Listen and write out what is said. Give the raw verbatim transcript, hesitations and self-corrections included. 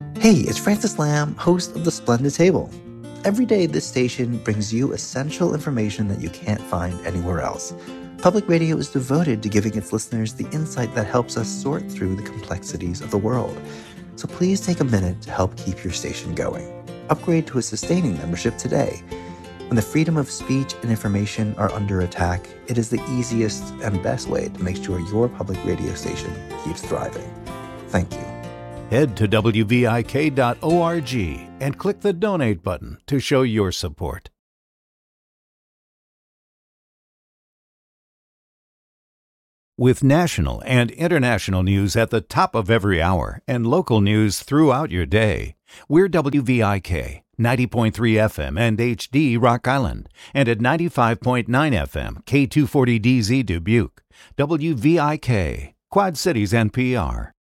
Hey, it's Francis Lamb, host of The Splendid Table. Every day, this station brings you essential information that you can't find anywhere else. Public radio is devoted to giving its listeners the insight that helps us sort through the complexities of the world. So please take a minute to help keep your station going. Upgrade to a sustaining membership today. When the freedom of speech and information are under attack, it is the easiest and best way to make sure your public radio station keeps thriving. Thank you. Head to W V I K dot org and click the donate button to show your support. With national and international news at the top of every hour and local news throughout your day, we're W V I K, ninety point three F M and H D Rock Island, and at ninety-five point nine F M, K two forty D Z Dubuque. W V I K, Quad Cities N P R.